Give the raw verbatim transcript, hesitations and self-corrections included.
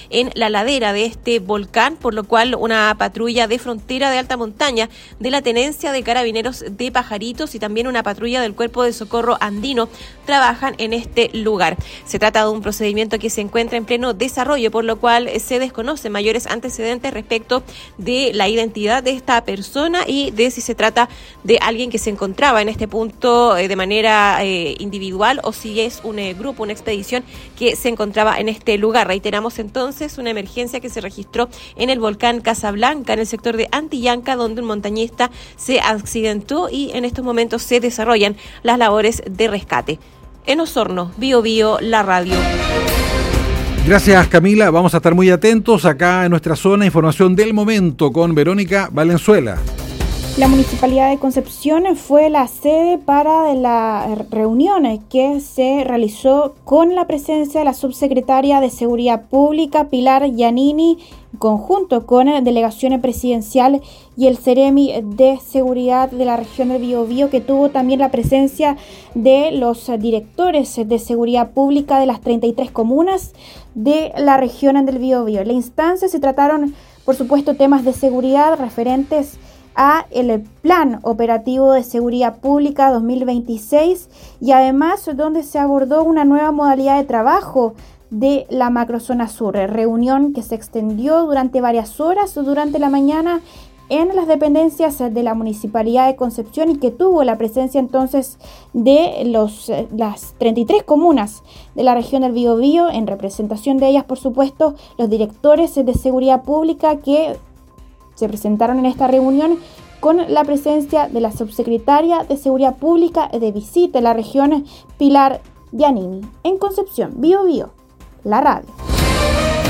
en la ladera de este volcán, por lo cual una patrulla de frontera de alta montaña de la Tenencia de Carabineros de Pajaritos y también una patrulla del Cuerpo de Socorro Andino trabajan en este lugar. Se trata de un procedimiento que se encuentra en pleno desarrollo, por lo cual se desconocen mayores antecedentes respecto de la identidad de esta persona y de si se trata de alguien que se encontraba en este punto eh, de manera eh, individual o si es un eh, grupo, una expedición que se encontraba en este lugar. Reiteramos entonces una emergencia que se registró en el volcán Casablanca, en el sector de Antillanca, donde un montañista se accidentó y en estos momentos se desarrollan las labores de rescate. En Osorno, Bio Bio, la radio. Gracias, Camila. Vamos a estar muy atentos acá en nuestra zona. Información del momento con Verónica Valenzuela. La Municipalidad de Concepción fue la sede para la reunión que se realizó con la presencia de la subsecretaria de Seguridad Pública, Pilar Giannini, conjunto con delegaciones presidencial y el Ceremi de Seguridad de la región del Biobío, que tuvo también la presencia de los directores de Seguridad Pública de las treinta y tres comunas de la región del Biobío. En la instancia se trataron, por supuesto, temas de seguridad referentes a el Plan Operativo de Seguridad Pública dos mil veintiséis y además donde se abordó una nueva modalidad de trabajo de la macrozona sur, reunión que se extendió durante varias horas durante la mañana en las dependencias de la Municipalidad de Concepción y que tuvo la presencia entonces de los, las treinta y tres comunas de la región del Biobío, en representación de ellas, por supuesto, los directores de Seguridad Pública que se presentaron en esta reunión con la presencia de la subsecretaria de Seguridad Pública de visita en la región, Pilar Giannini. En Concepción, Bio Bio, la radio.